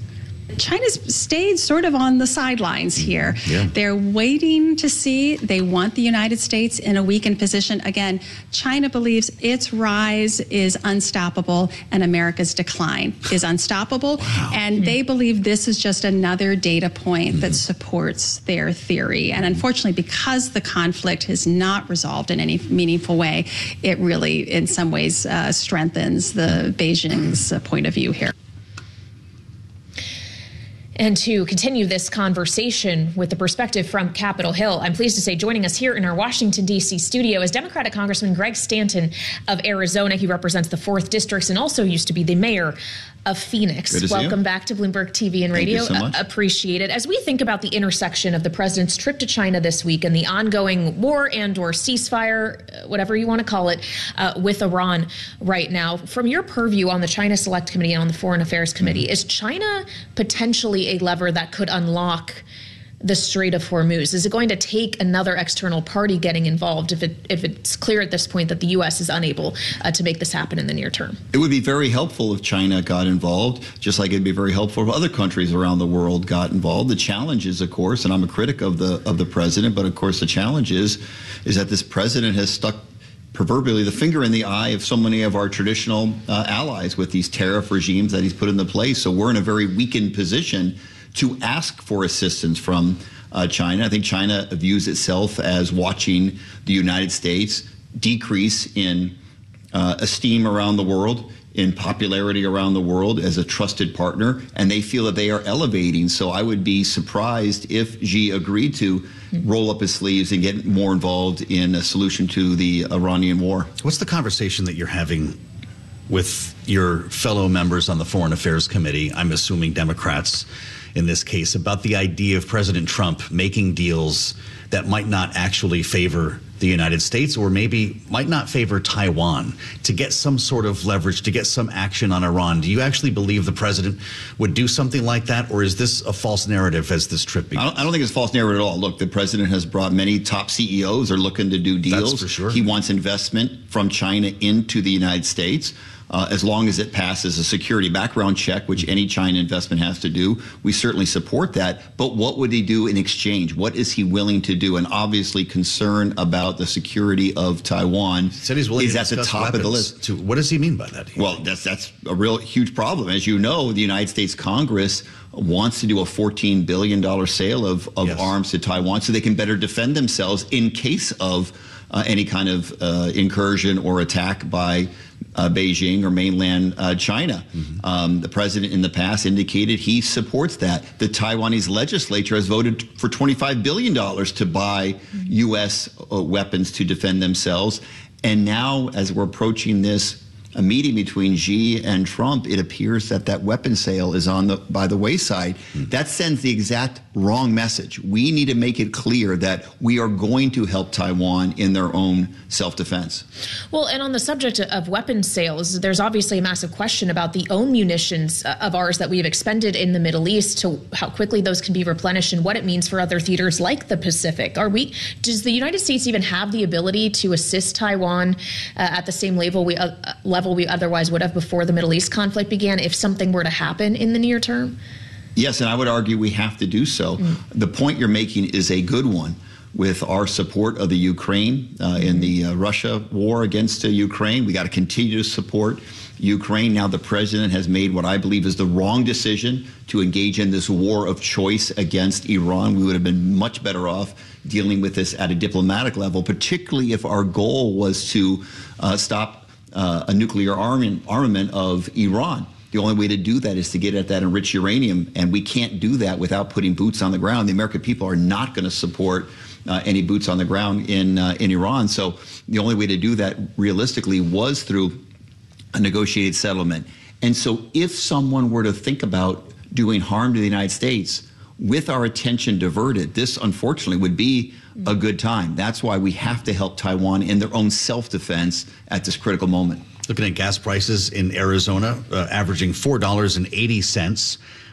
China's stayed sort of on the sidelines here. Yeah. They're waiting to see. They want the United States in a weakened position. Again, China believes its rise is unstoppable and America's decline is unstoppable. Wow. And they believe this is just another data point mm-hmm. that supports their theory. And unfortunately, because the conflict is not resolved in any meaningful way, it really, in some ways, uh, strengthens the Beijing's uh, point of view here. And to continue this conversation with the perspective from Capitol Hill, I'm pleased to say joining us here in our Washington, D C studio is Democratic Congressman Greg Stanton of Arizona. He represents the fourth District and also used to be the mayor of Phoenix. Good to see you. Welcome back to Bloomberg T V and Radio. Thank you so much. Uh, appreciate it. As we think about the intersection of the president's trip to China this week and the ongoing war and or ceasefire, whatever you want to call it, uh, with Iran right now, from your purview on the China Select Committee and on the Foreign Affairs Committee, mm-hmm. is China potentially a lever that could unlock the Strait of Hormuz? Is it going to take another external party getting involved if it if it's clear at this point that the U S is unable uh, to make this happen in the near term? It would be very helpful if China got involved, just like it'd be very helpful if other countries around the world got involved. The challenge is, of course, and I'm a critic of the of the president, but of course the challenge is, is that this president has stuck proverbially the finger in the eye of so many of our traditional uh, allies with these tariff regimes that he's put into place. So we're in a very weakened position to ask for assistance from uh, China. I think China views itself as watching the United States decrease in uh, esteem around the world, in popularity around the world as a trusted partner, and they feel that they are elevating. So I would be surprised if Xi agreed to roll up his sleeves and get more involved in a solution to the Iranian war. What's the conversation that you're having with your fellow members on the Foreign Affairs Committee, I'm assuming Democrats in this case, about the idea of President Trump making deals that might not actually favor the United States or maybe might not favor Taiwan to get some sort of leverage, to get some action on Iran? Do you actually believe the president would do something like that, or is this a false narrative as this trip begins? I don't, I don't think it's a false narrative at all. Look, the president has brought many top C E Os are looking to do deals. That's for sure. He wants investment from China into the United States. Uh, as long as it passes a security background check, which any China investment has to do, we certainly support that. But what would he do in exchange? What is he willing to do? And obviously concern about the security of Taiwan said he's willing is to at the top of the list. To, what does he mean by that? Well, that's, that's a real huge problem. As you know, the United States Congress wants to do a fourteen billion dollars sale of, of yes. arms to Taiwan so they can better defend themselves in case of uh, any kind of uh, incursion or attack by Uh, Beijing or mainland uh, China. Mm-hmm. Um, the president in the past indicated he supports that. The Taiwanese legislature has voted for twenty-five billion dollars to buy mm-hmm. U S uh, weapons to defend themselves. And now, as we're approaching this a meeting between Xi and Trump, it appears that that weapon sale is on the by the wayside. Mm-hmm. That sends the exact wrong message. We need to make it clear that we are going to help Taiwan in their own self-defense. Well, and on the subject of weapons sales, there's obviously a massive question about the own munitions of ours that we have expended in the Middle East, to how quickly those can be replenished and what it means for other theaters like the Pacific. Are we? Does the United States even have the ability to assist Taiwan uh, at the same level we uh, level we otherwise would have before the Middle East conflict began if something were to happen in the near term? Yes, and I would argue we have to do so. Mm. The point you're making is a good one. With our support of the Ukraine uh, in the uh, Russia war against uh, Ukraine, we got to continue to support Ukraine. Now the president has made what I believe is the wrong decision to engage in this war of choice against Iran. We would have been much better off dealing with this at a diplomatic level, particularly if our goal was to uh, stop uh, a nuclear armament, armament of Iran. The only way to do that is to get at that enriched uranium, and we can't do that without putting boots on the ground. The American people are not going to support uh, any boots on the ground in uh, in Iran. So the only way to do that realistically was through a negotiated settlement. And so if someone were to think about doing harm to the United States with our attention diverted, this unfortunately would be a good time. That's why we have to help Taiwan in their own self-defense at this critical moment. Looking at gas prices in Arizona, uh, averaging four dollars and eighty cents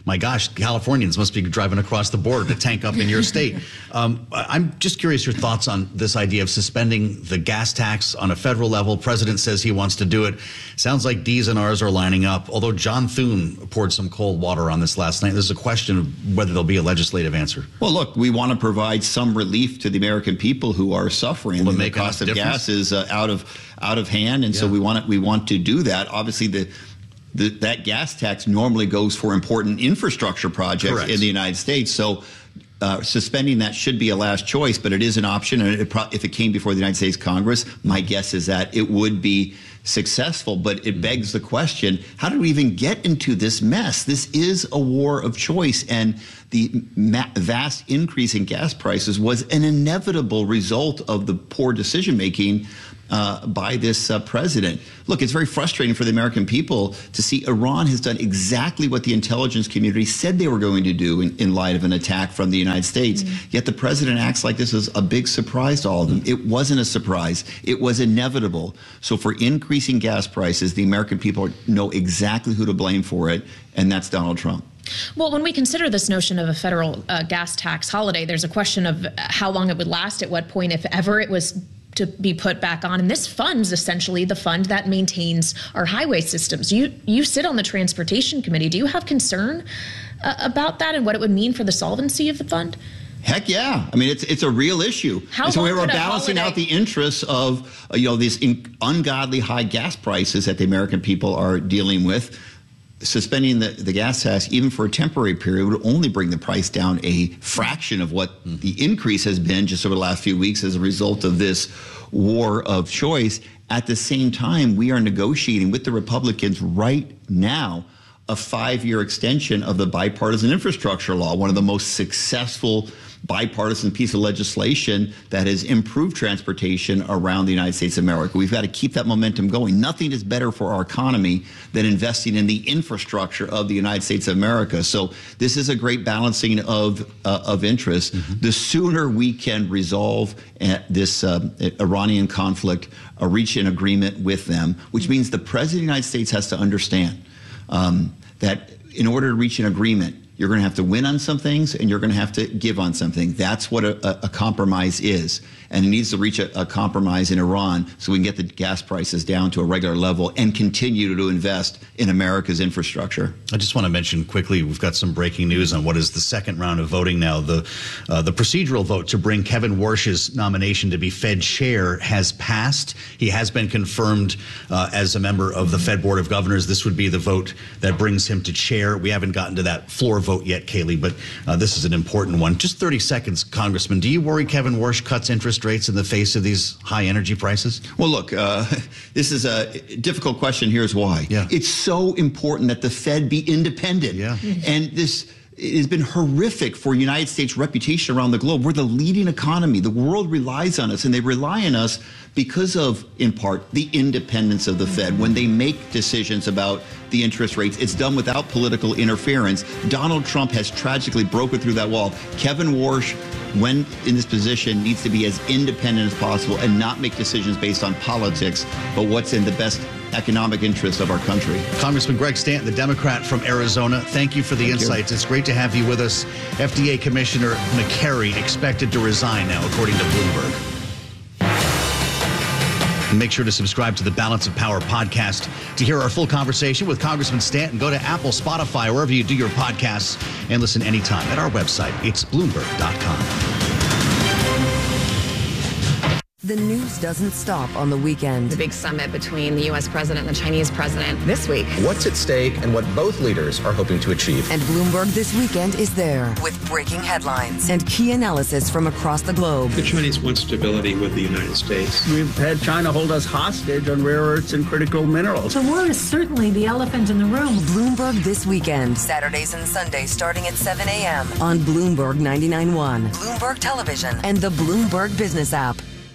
my gosh, Californians must be driving across the border to tank up in your state. Um, I'm just curious your thoughts on this idea of suspending the gas tax on a federal level. President says he wants to do it. Sounds like D's and R's are lining up, although John Thune poured some cold water on this last night. There's a question of whether there'll be a legislative answer. Well, look, we want to provide some relief to the American people who are suffering. Will it the make cost of difference? gas is uh, out of out of hand, and Yeah. so we want to, we want to do that. Obviously, the The, that gas tax normally goes for important infrastructure projects Correct. in the United States. So uh, suspending that should be a last choice, but it is an option. And it pro- if it came before the United States Congress, my guess is that it would be successful. But it begs the question, how did we even get into this mess? This is a war of choice. And the ma- vast increase in gas prices was an inevitable result of the poor decision making Uh, by this uh, president. Look, it's very frustrating for the American people to see Iran has done exactly what the intelligence community said they were going to do in, in light of an attack from the United States. Mm-hmm. Yet the president acts like this is a big surprise to all of them. It wasn't a surprise. It was inevitable. So for increasing gas prices, the American people know exactly who to blame for it, and that's Donald Trump. Well, when we consider this notion of a federal uh, gas tax holiday, there's a question of how long it would last, at what point, if ever, it was to be put back on. And this fund's essentially the fund that maintains our highway systems. You you sit on the Transportation Committee. Do you have concern uh, about that and what it would mean for the solvency of the fund? Heck yeah. I mean, it's it's a real issue. How and so we long were could a balancing holiday- out the interests of, uh, you know, these in- ungodly high gas prices that the American people are dealing with. Suspending the, the gas tax, even for a temporary period, would only bring the price down a fraction of what the increase has been just over the last few weeks as a result of this war of choice. At the same time, we are negotiating with the Republicans right now a five-year extension of the bipartisan infrastructure law, one of the most successful bipartisan piece of legislation that has improved transportation around the United States of America. We've got to keep that momentum going. Nothing is better for our economy than investing in the infrastructure of the United States of America. So this is a great balancing of uh, of interests. Mm-hmm. The sooner we can resolve uh, this uh, Iranian conflict, uh, reach an agreement with them, which means the President of the United States has to understand um, that in order to reach an agreement, you're going to have to win on some things and you're going to have to give on something. That's what a, a, a compromise is. And it needs to reach a, a compromise in Iran so we can get the gas prices down to a regular level and continue to invest in America's infrastructure. I just want to mention quickly, we've got some breaking news on what is the second round of voting now. The uh, the procedural vote to bring Kevin Warsh's nomination to be Fed chair has passed. He has been confirmed uh, as a member of the Fed Board of Governors. This would be the vote that brings him to chair. We haven't gotten to that floor vote yet, Kaylee, but uh, this is an important one. Just thirty seconds, Congressman. Do you worry Kevin Warsh cuts interest rates in the face of these high energy prices? Well, look, uh, this is a difficult question. Here's why. Yeah. It's so important that the Fed be independent. Yeah. And this it has been horrific for United States reputation around the globe. We're the leading economy. The world relies on us, and they rely on us because of, in part, the independence of the Fed. When they make decisions about the interest rates, it's done without political interference. Donald Trump has tragically broken through that wall. Kevin Warsh, when in this position, needs to be as independent as possible and not make decisions based on politics, but what's in the best economic interest of our country. Congressman Greg Stanton, the Democrat from Arizona, thank you for the Thank insights. you. It's great to have you with us. F D A Commissioner McCary expected to resign now, according to Bloomberg. Make sure to subscribe to the Balance of Power podcast to hear our full conversation with Congressman Stanton. Go to Apple, Spotify, wherever you do your podcasts, and listen anytime at our website. It's bloomberg dot com. The news doesn't stop on the weekend. The big summit between the U S president and the Chinese president this week. What's at stake and what both leaders are hoping to achieve. And Bloomberg This Weekend is there with breaking headlines and key analysis from across the globe. The Chinese want stability with the United States. We've had China hold us hostage on rare earths and critical minerals. The war is certainly the elephant in the room. Bloomberg This Weekend, Saturdays and Sundays starting at seven a.m. on Bloomberg ninety-nine point one, Bloomberg Television, and the Bloomberg Business app.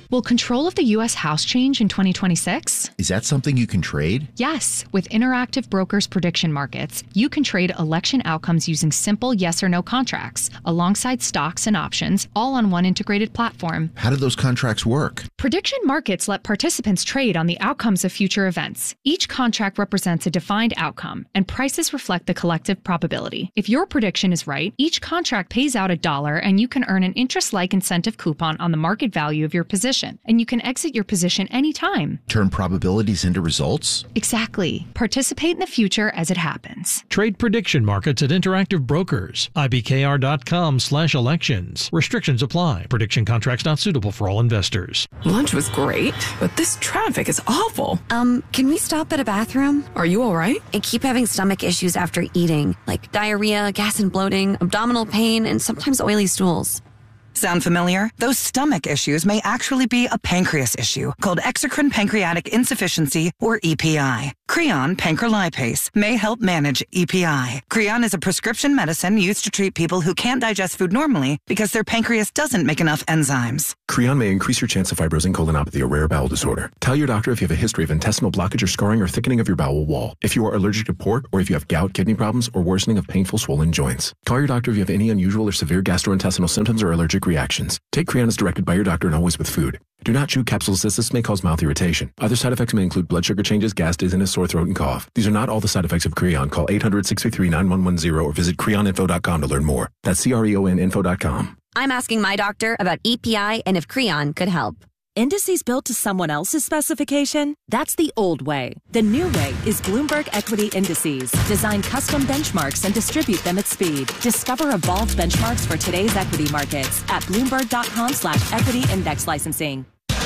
Will control of the U S House change in twenty twenty-six? Is that something you can trade? Yes. With Interactive Brokers Prediction Markets, you can trade election outcomes using simple yes or no contracts, alongside stocks and options, all on one integrated platform. How do those contracts work? Prediction markets let participants trade on the outcomes of future events. Each contract represents a defined outcome, and prices reflect the collective probability. If your prediction is right, each contract pays out a dollar, and you can earn an interest-like incentive coupon on the market value of your position, and you can exit your position anytime. Turn probabilities into results? Exactly. Participate in the future as it happens. Trade prediction markets at Interactive Brokers. I B K R dot com slash elections. Restrictions apply. Prediction contracts not suitable for all investors. Lunch was great, but this traffic is awful. Um, can we stop at a bathroom? Are you all right? I keep having stomach issues after eating, like diarrhea, gas and bloating, abdominal pain, and sometimes oily stools. Sound familiar? Those stomach issues may actually be a pancreas issue called exocrine pancreatic insufficiency, or E P I. Creon pancrelipase may help manage E P I. Creon is a prescription medicine used to treat people who can't digest food normally because their pancreas doesn't make enough enzymes. Creon may increase your chance of fibrosing colonopathy, a rare bowel disorder. Tell your doctor if you have a history of intestinal blockage or scarring or thickening of your bowel wall, if you are allergic to pork, or if you have gout, kidney problems, or worsening of painful swollen joints. Call your doctor if you have any unusual or severe gastrointestinal symptoms or allergic reactions. Take Creon as directed by your doctor and always with food. Do not chew capsules as this may cause mouth irritation. Other side effects may include blood sugar changes, gas, dizziness, sore throat, and cough. These are not all the side effects of Creon. Call eight hundred, six three three, nine one one zero or visit creon info dot com to learn more. That's C R E O N info dot com. I'm asking my doctor about E P I and if Creon could help. Indices built to someone else's specification? That's the old way. The new way is Bloomberg Equity Indices. Design custom benchmarks and distribute them at speed. Discover evolved benchmarks for today's equity markets at bloomberg.com slash equity index licensing.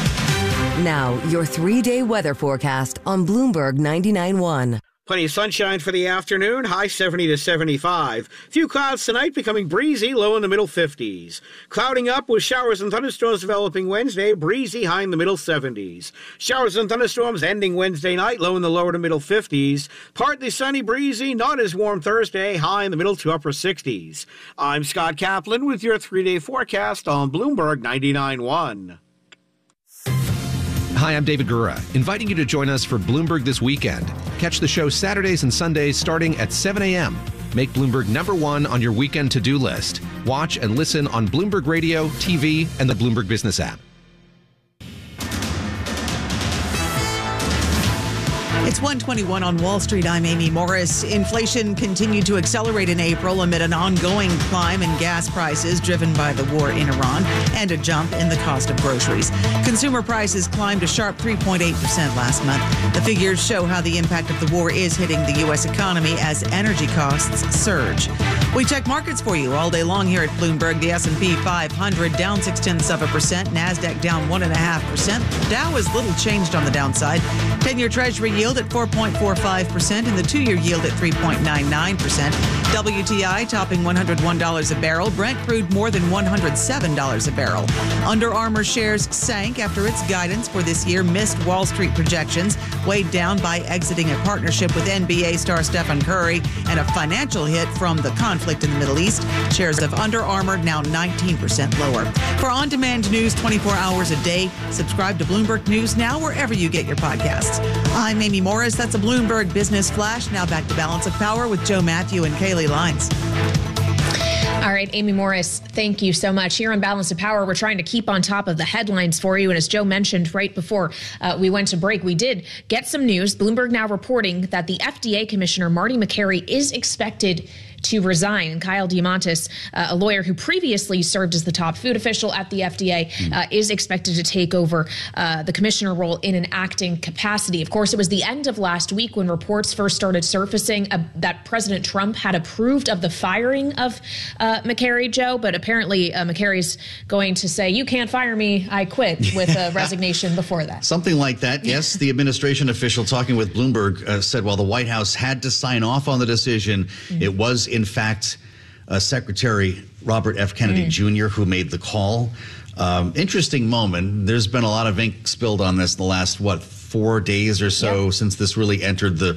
Now, your three-day weather forecast on Bloomberg ninety-nine point one. Plenty of sunshine for the afternoon, high seventy to seventy-five. Few clouds tonight, becoming breezy, low in the middle fifties. Clouding up with showers and thunderstorms developing Wednesday, breezy, high in the middle seventies. Showers and thunderstorms ending Wednesday night, low in the lower to middle fifties. Partly sunny, breezy, not as warm Thursday, high in the middle to upper sixties. I'm Scott Kaplan with your three-day forecast on Bloomberg ninety-nine point one. Hi, I'm David Gura, inviting you to join us for Bloomberg This Weekend. Catch the show Saturdays and Sundays starting at seven a.m. Make Bloomberg number one on your weekend to-do list. Watch and listen on Bloomberg Radio, T V, and the Bloomberg Business app. It's one twenty-one on Wall Street. I'm Amy Morris. Inflation continued to accelerate in April amid an ongoing climb in gas prices driven by the war in Iran and a jump in the cost of groceries. Consumer prices climbed a sharp three point eight percent last month. The figures show how the impact of the war is hitting the U S economy as energy costs surge. We check markets for you all day long here at Bloomberg. The S and P five hundred down six tenths of a percent. NASDAQ down one point five percent. Dow is little changed on the downside. ten-year Treasury yield at four point four five percent and the two-year yield at three point nine nine percent. W T I topping one hundred one dollars a barrel. Brent crude more than one hundred seven dollars a barrel. Under Armour shares sank after its guidance for this year missed Wall Street projections, weighed down by exiting a partnership with N B A star Stephen Curry and a financial hit from the conflict in the Middle East. Shares of Under Armour now nineteen percent lower. For on-demand news twenty-four hours a day, subscribe to Bloomberg News Now wherever you get your podcasts. I'm Amy Morris. That's a Bloomberg Business Flash. Now back to Balance of Power with Joe Matthew and Kaylee Lines. All right, Amy Morris, thank you so much. Here on Balance of Power, we're trying to keep on top of the headlines for you. And as Joe mentioned right before uh, we went to break, we did get some news. Bloomberg now reporting that the F D A Commissioner, Marty Makary, is expected to resign. And Kyle Diamandis, uh, a lawyer who previously served as the top food official at the F D A, uh, is expected to take over uh, the commissioner role in an acting capacity. Of course, it was the end of last week when reports first started surfacing uh, that President Trump had approved of the firing of uh, Makary, Joe, but apparently uh, Makary's going to say, you can't fire me, I quit, with a resignation before that. Something like that, yes. The administration official talking with Bloomberg uh, said while the White House had to sign off on the decision, mm-hmm. it was in fact, uh, Secretary Robert F. Kennedy mm. Junior who made the call. Um, interesting moment. There's been a lot of ink spilled on this the last, what, four days or so yep. since this really entered the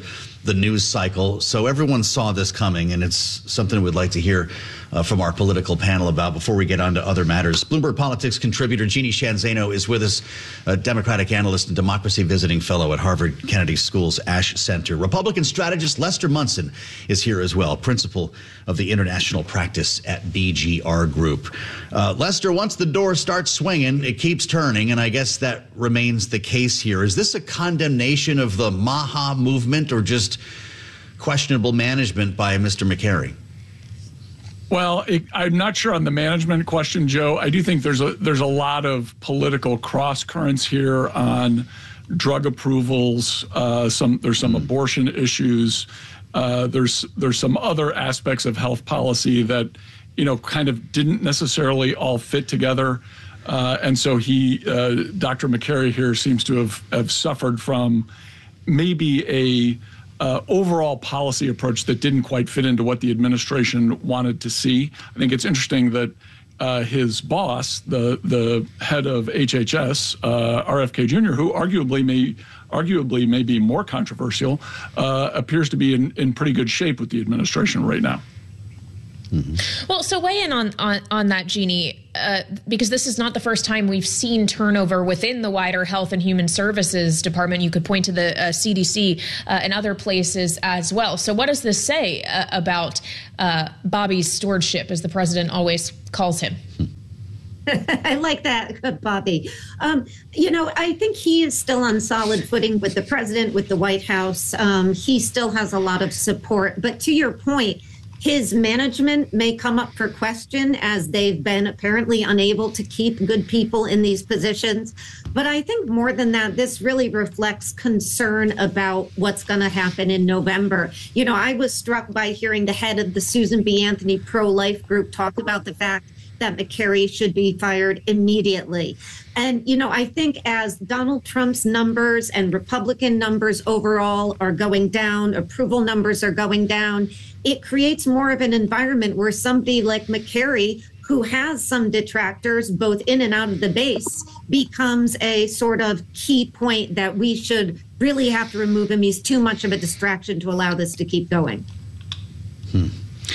the news cycle. So everyone saw this coming, and it's something we'd like to hear uh, from our political panel about before we get on to other matters. Bloomberg Politics contributor Jeannie Sheehan Zaino is with us, a Democratic analyst and democracy visiting fellow at Harvard Kennedy School's Ash Center. Republican strategist Lester Munson is here as well, principal of the international practice at B G R Group. Uh, Lester, once the door starts swinging, it keeps turning, and I guess that remains the case here. Is this a condemnation of the Maha movement or just questionable management by Mister McCarry? Well, it, I'm not sure on the management question, Joe. I do think there's a there's a lot of political cross currents here on drug approvals. Uh, some there's some abortion issues. Uh, there's there's some other aspects of health policy that, you know, kind of didn't necessarily all fit together. Uh, and so he, uh, Doctor McCarry here seems to have, have suffered from maybe a uh, overall policy approach that didn't quite fit into what the administration wanted to see. I think it's interesting that uh, his boss, the the head of H H S, uh, R F K Junior, who arguably may arguably may be more controversial, uh, appears to be in, in pretty good shape with the administration right now. Mm-hmm. Well, so weigh in on, on, on that, Jeannie, uh, because this is not the first time we've seen turnover within the wider Health and Human Services Department. You could point to the uh, C D C uh, and other places as well. So what does this say uh, about uh, Bobby's stewardship, as the president always calls him? I like that, Bobby. Um, you know, I think he is still on solid footing with the president, with the White House. Um, he still has a lot of support. But to your point, his management may come up for question, as they've been apparently unable to keep good people in these positions. But I think more than that, this really reflects concern about what's going to happen in November. You know, I was struck by hearing the head of the Susan B. Anthony pro-life group talk about the fact that McCarry should be fired immediately. And, you know, I think as Donald Trump's numbers and Republican numbers overall are going down, approval numbers are going down, it creates more of an environment where somebody like McCarry, who has some detractors both in and out of the base, becomes a sort of key point that we should really have to remove him. He's too much of a distraction to allow this to keep going. Hmm.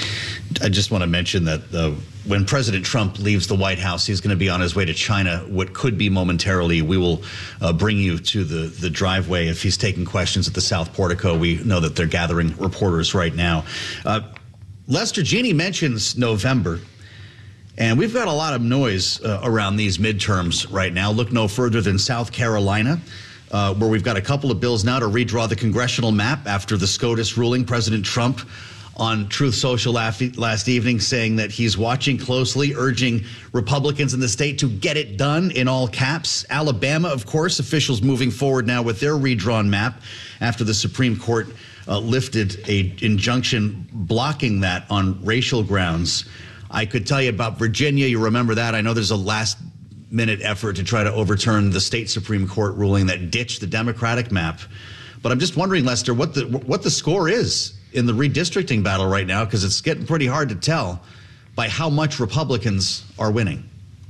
I just want to mention that uh, when President Trump leaves the White House, he's going to be on his way to China, what could be momentarily. We will uh, bring you to the, the driveway if he's taking questions at the South Portico. We know that they're gathering reporters right now. Uh, Lester, Jeannie mentions November, and we've got a lot of noise uh, around these midterms right now. Look no further than South Carolina, uh, where we've got a couple of bills now to redraw the congressional map after the SCOTUS ruling. President Trump on Truth Social last evening saying that he's watching closely, urging Republicans in the state to get it done, in all caps. Alabama, of course, officials moving forward now with their redrawn map after the Supreme Court uh, lifted a injunction blocking that on racial grounds. I could tell you about Virginia. You remember that. I know there's a last minute effort to try to overturn the state Supreme Court ruling that ditched the Democratic map. But I'm just wondering, Lester, what the what the score is in the redistricting battle right now, because it's getting pretty hard to tell by how much Republicans are winning.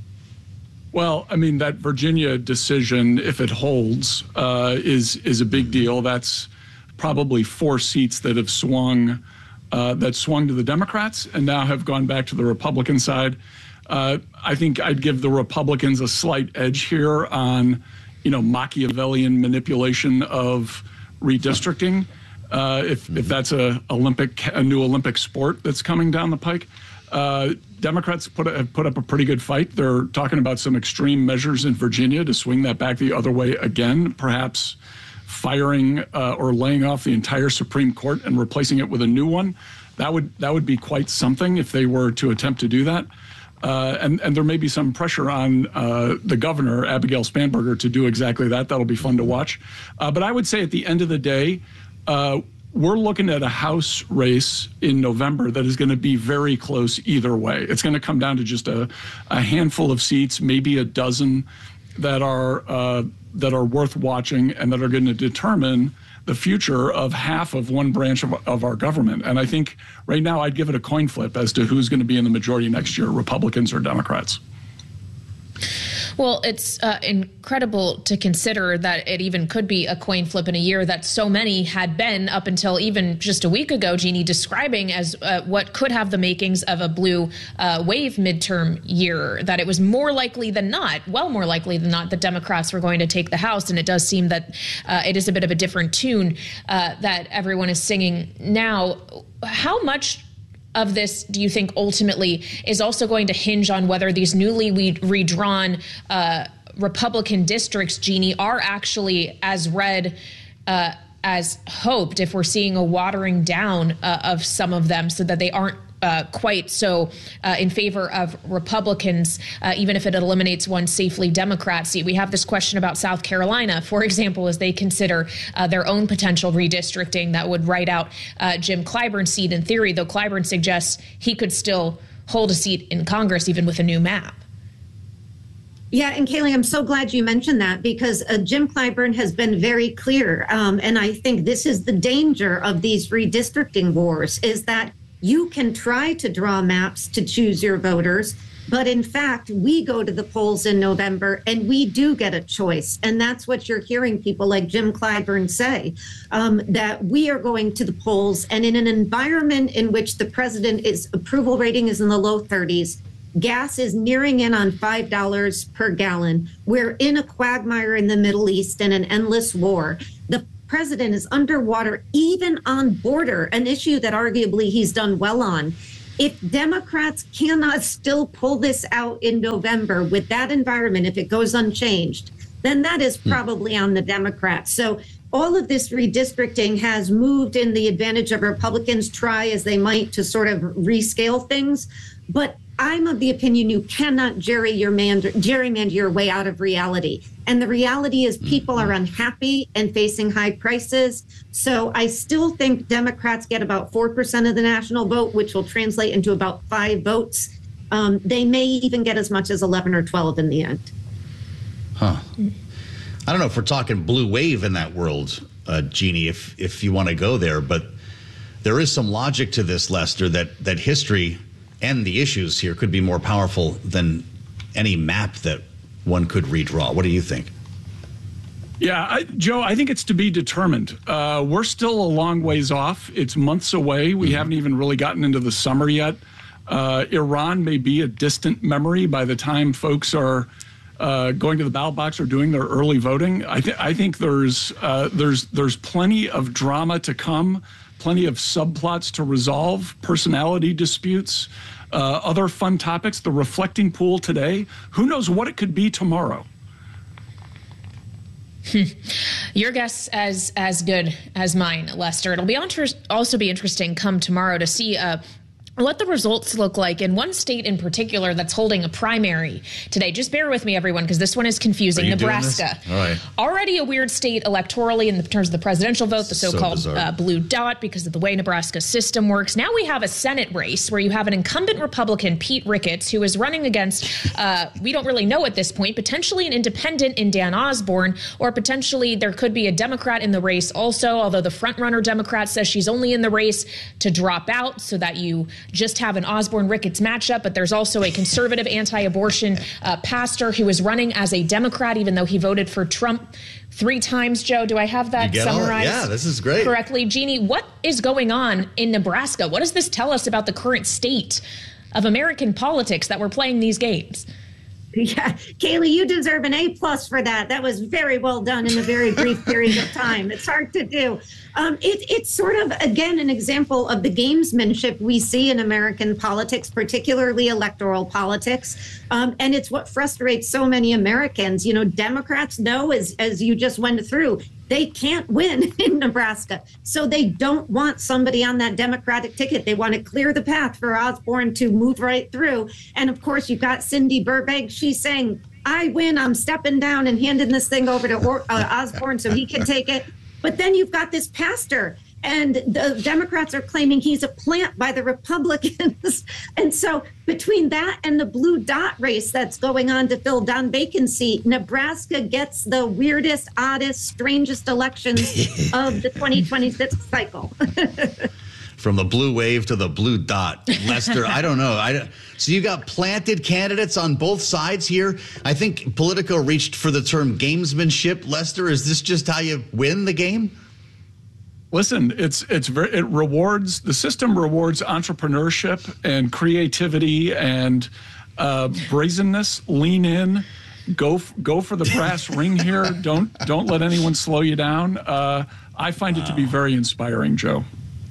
Well, I mean, that Virginia decision, if it holds, uh, is is a big deal. That's probably four seats that have swung, uh, that swung to the Democrats and now have gone back to the Republican side. Uh, I think I'd give the Republicans a slight edge here on, you know, Machiavellian manipulation of redistricting. Uh, if if that's a Olympic a new Olympic sport that's coming down the pike, uh, Democrats put have put up a pretty good fight. They're talking about some extreme measures in Virginia to swing that back the other way again, perhaps firing uh, or laying off the entire Supreme Court and replacing it with a new one. That would that would be quite something if they were to attempt to do that. Uh, and, and there may be some pressure on uh, the governor, Abigail Spanberger, to do exactly that. That'll be fun to watch. Uh, but I would say at the end of the day, Uh, we're looking at a House race in November that is going to be very close either way. It's going to come down to just a, a handful of seats, maybe a dozen, that are uh, that are worth watching and that are going to determine the future of half of one branch of, of our government. And I think right now I'd give it a coin flip as to who's going to be in the majority next year, Republicans or Democrats. Well, it's uh, incredible to consider that it even could be a coin flip in a year that so many had been up until even just a week ago, Jeannie, describing as uh, what could have the makings of a blue uh, wave midterm year, that it was more likely than not, well more likely than not, that Democrats were going to take the House. And it does seem that uh, it is a bit of a different tune uh, that everyone is singing now. How much of this do you think ultimately is also going to hinge on whether these newly redrawn uh, Republican districts, Jeannie, are actually as red uh, as hoped, if we're seeing a watering down uh, of some of them so that they aren't Uh, quite so uh, in favor of Republicans, uh, even if it eliminates one safely Democrat seat? We have this question about South Carolina, for example, as they consider uh, their own potential redistricting that would write out uh, Jim Clyburn's seat in theory, though Clyburn suggests he could still hold a seat in Congress even with a new map. Yeah, and Kaylee, I'm so glad you mentioned that, because uh, Jim Clyburn has been very clear. Um, and I think this is the danger of these redistricting wars, is that you can try to draw maps to choose your voters, but in fact, we go to the polls in November and we do get a choice. And that's what you're hearing people like Jim Clyburn say, um, that we are going to the polls, and in an environment in which the president is approval rating is in the low thirties, gas is nearing in on five dollars per gallon. We're in a quagmire in the Middle East and an endless war. The president is underwater, even on border, an issue that arguably he's done well on. If Democrats cannot still pull this out in November with that environment, if it goes unchanged, then that is probably on the Democrats. So all of this redistricting has moved in the advantage of Republicans, try as they might to sort of rescale things. But I'm of the opinion you cannot gerrymander, gerrymander your way out of reality. And the reality is people are unhappy and facing high prices. So I still think Democrats get about four percent of the national vote, which will translate into about five votes. Um, they may even get as much as eleven or twelve in the end. Huh. I don't know if we're talking blue wave in that world, uh, Jeannie, if, if you want to go there. But there is some logic to this, Lester, that, that history and the issues here could be more powerful than any map that one could redraw. What do you think? Yeah, I, Joe, I think it's to be determined. Uh, we're still a long ways off. It's months away. We mm-hmm. haven't even really gotten into the summer yet. Uh, Iran may be a distant memory by the time folks are uh, going to the ballot box or doing their early voting. I, th- I think there's uh, there's there's plenty of drama to come, plenty of subplots to resolve, personality disputes, uh, other fun topics. The reflecting pool today, who knows what it could be tomorrow? Your guess as as good as mine, Lester. It'll be inter- also be interesting come tomorrow to see uh, what the results look like in one state in particular that's holding a primary today. Just bear with me, everyone, because this one is confusing. Nebraska. All right. Already a weird state electorally in terms of the presidential vote, the so-called so uh, blue dot, because of the way Nebraska's system works. Now we have a Senate race where you have an incumbent Republican, Pete Ricketts, who is running against, uh, we don't really know at this point, potentially an independent in Dan Osborne, or potentially there could be a Democrat in the race also, although the front-runner Democrat says she's only in the race to drop out so that you just have an Osborne-Ricketts matchup. But there's also a conservative anti-abortion uh, pastor who is running as a Democrat, even though he voted for Trump three times. Joe, do I have that summarized? Yeah, this is great. Correctly. Jeannie, what is going on in Nebraska? What does this tell us about the current state of American politics that we're playing these games? Yeah, Kaylee, you deserve an A plus for that. That was very well done in a very brief period of time. It's hard to do. Um, it, it's sort of, again, an example of the gamesmanship we see in American politics, particularly electoral politics. Um, and it's what frustrates so many Americans. You know, Democrats know, as, as you just went through, they can't win in Nebraska. So they don't want somebody on that Democratic ticket. They want to clear the path for Osborne to move right through. And of course, you've got Cindy Burbank. She's saying, I win. I'm stepping down and handing this thing over to or- uh, Osborne so he can take it. But then you've got this pastor, and the Democrats are claiming he's a plant by the Republicans. And so between that and the blue dot race that's going on to fill Don Bacon's seat, Nebraska gets the weirdest, oddest, strangest elections of the twenty twenty-six cycle. From the blue wave to the blue dot. Lester, I don't know. I, So you got planted candidates on both sides here. I think Politico reached for the term gamesmanship. Lester, is this just how you win the game? Listen, it's it's very it rewards the system rewards entrepreneurship and creativity and uh, brazenness. Lean in, go f- go for the brass ring here. Don't don't let anyone slow you down. Uh, I find wow. it to be very inspiring, Joe.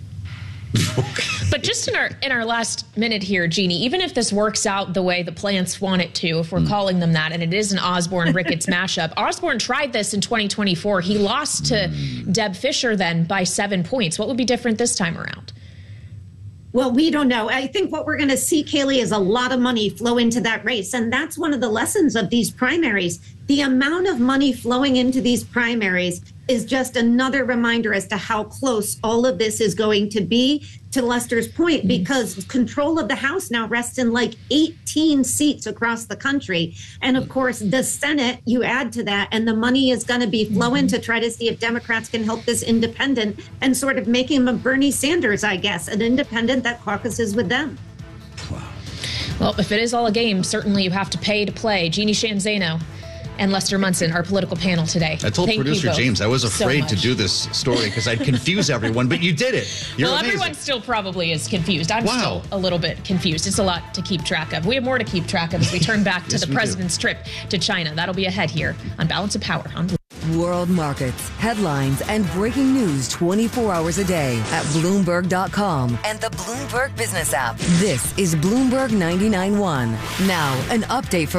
But just in our in our last minute here, Jeannie, even if this works out the way the plants want it to, if we're mm. calling them that, and it is an Osborne-Ricketts mashup, Osborne tried this in twenty twenty-four. He lost to mm. Deb Fischer then by seven points. What would be different this time around? Well, we don't know. I think what we're going to see, Kaylee, is a lot of money flow into that race. And that's one of the lessons of these primaries. The amount of money flowing into these primaries is just another reminder as to how close all of this is going to be, to Lester's point, because control of the House now rests in like eighteen seats across the country. And of course, the Senate, you add to that, and the money is going to be flowing mm-hmm. to try to see if Democrats can help this independent and sort of make him a Bernie Sanders, I guess, an independent that caucuses with them. Wow. Well, if it is all a game, certainly you have to pay to play. Jeannie Sheehan Zaino and Lester Munson, our political panel today. I told Thank producer James I was afraid so to do this story because I'd confuse everyone, but you did it. You're well, amazing. Everyone still probably is confused. I'm wow. still a little bit confused. It's a lot to keep track of. We have more to keep track of as we turn back to yes, the president's do. trip to China. That'll be ahead here on Balance of Power on Bloomberg. World markets, headlines, and breaking news twenty-four hours a day at Bloomberg dot com and the Bloomberg Business app. This is Bloomberg ninety-nine point one. Now, an update from